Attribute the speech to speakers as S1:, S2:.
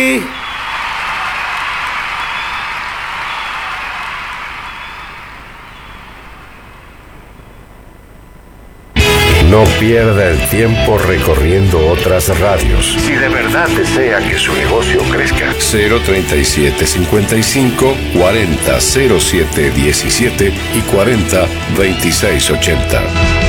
S1: No pierda el tiempo recorriendo otras radios. Si de verdad desea que su negocio crezca. 037 55 40 07 17 y 40 26 80.